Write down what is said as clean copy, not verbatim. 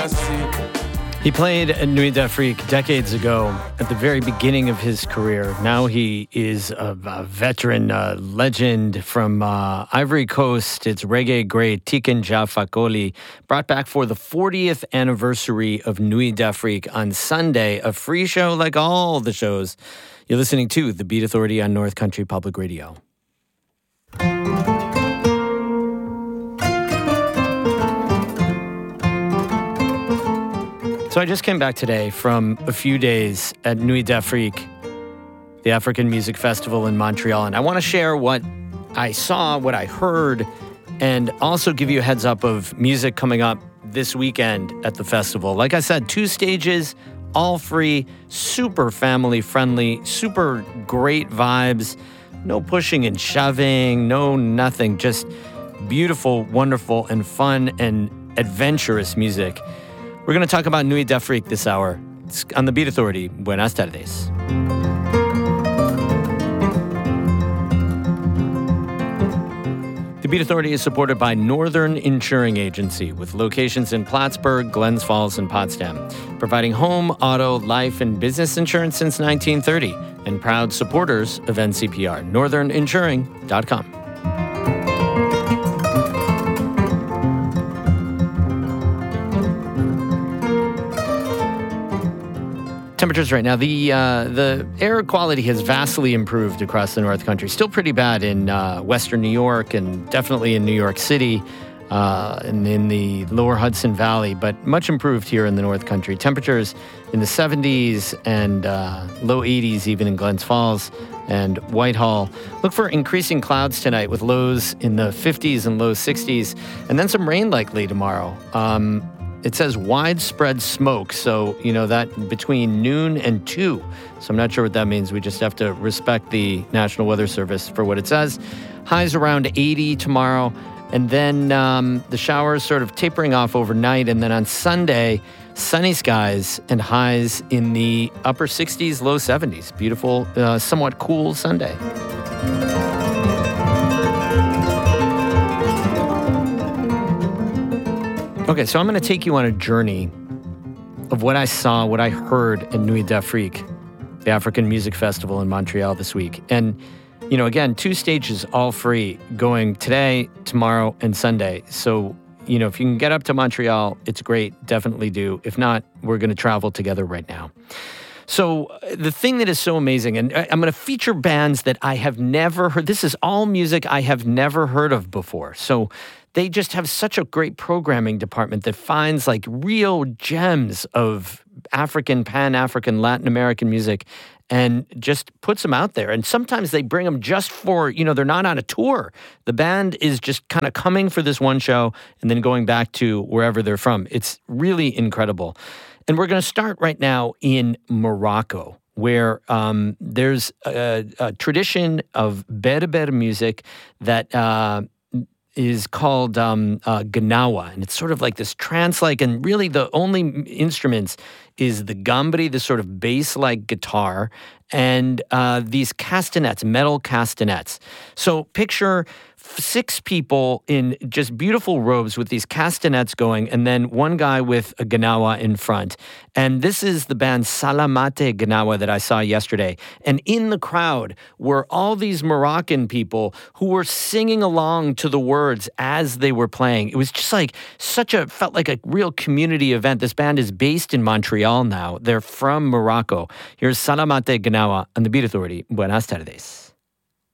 He played at Nuit d'Afrique decades ago at the very beginning of his career. Now he is a veteran legend from Ivory Coast. It's reggae great Tiken Jah Fakoly, brought back for the 40th anniversary of Nuit d'Afrique on Sunday, a free show like all the shows. You're listening to The Beat Authority on North Country Public Radio. So I just came back today from a few days at Nuit d'Afrique, the African Music Festival in Montreal. And I want to share what I saw, what I heard, and also give you a heads up of music coming up this weekend at the festival. Like I said, 2 stages, all free, super family friendly, super great vibes, no pushing and shoving, no nothing, just beautiful, wonderful, and fun and adventurous music. We're going to talk about Nuit d'Afrique this hour. It's on the Beat Authority. Buenas tardes. The Beat Authority is supported by Northern Insuring Agency with locations in Plattsburgh, Glens Falls, and Potsdam, providing home, auto, life, and business insurance since 1930, and proud supporters of NCPR. NorthernInsuring.com. Temperatures right now, the air quality has vastly improved across the North Country. Still pretty bad in western New York and definitely in New York City and in the lower Hudson Valley, but much improved here in the North Country. Temperatures in the 70s and low 80s even in Glens Falls and Whitehall. Look for increasing clouds tonight with lows in the 50s and low 60s, and then some rain likely tomorrow. It says widespread smoke, so, that between noon and 2. So I'm not sure what that means. We just have to respect the National Weather Service for what it says. Highs around 80 tomorrow, and then the showers sort of tapering off overnight, and then on Sunday, sunny skies and highs in the upper 60s, low 70s. Beautiful, somewhat cool Sunday. Okay, so I'm going to take you on a journey of what I saw, what I heard at Nuit d'Afrique, the African Music Festival in Montreal this week. And, again, 2 stages, all free, going today, tomorrow, and Sunday. So, if you can get up to Montreal, it's great. Definitely do. If not, we're going to travel together right now. So the thing that is so amazing, and I'm going to feature bands that I have never heard. This is all music I have never heard of before. So they just have such a great programming department that finds like real gems of African, Pan-African, Latin American music and just puts them out there. And sometimes they bring them just for, they're not on a tour. The band is just kind of coming for this one show and then going back to wherever they're from. It's really incredible. And we're going to start right now in Morocco, where there's a tradition of Berber music that is called Gnawa. And it's sort of like this trance-like, and really the only instruments is the gambri, this sort of bass-like guitar, and these castanets, metal castanets. So picture 6 people in just beautiful robes with these castanets going, and then one guy with a gnawa in front. And this is the band Salamate Gnawa that I saw yesterday. And in the crowd were all these Moroccan people who were singing along to the words as they were playing. It was just like felt like a real community event. This band is based in Montreal now. They're from Morocco. Here's Salamate Gnawa on the Beat Authority. Buenas tardes.